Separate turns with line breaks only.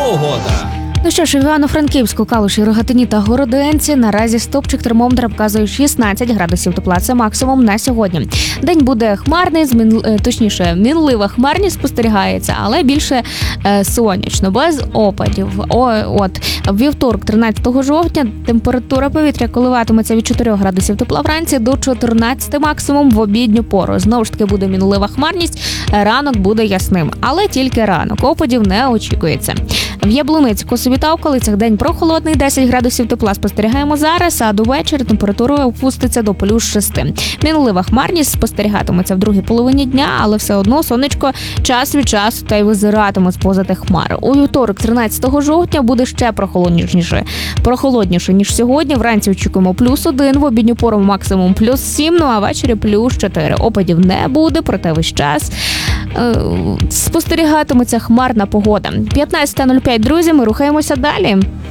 погода.
Ну що ж, в Івано-Франківську, Калуші, Рогатині та Городенці наразі стопчик термометра показує 16 градусів тепла. Це максимум на сьогодні. День буде хмарний, точніше, мінлива хмарність спостерігається, але більше сонячно, без опадів. От вівторок, 13 жовтня, температура повітря коливатиметься від 4 градусів тепла вранці до 14 максимум в обідню пору. Знову ж таки буде мінлива хмарність, ранок буде ясним, але тільки ранок. Опадів не очікується. В Яблуниці, Косові та околицях день прохолодний, 10 градусів тепла спостерігаємо зараз, а до вечора температура опуститься до +6. Мінлива хмарність спостерігатиметься в другій половині дня, але все одно сонечко час від часу та й визиратиме з-поза тих хмар. У вівторок, 13 жовтня, буде ще прохолодніше, ніж сьогодні. Вранці очікуємо +1, в обідню пору максимум +7, ну а ввечері +4. Опадів не буде, проте весь час спостерігатиметься хмарна погода. 15:05, друзі, ми рухаємося далі.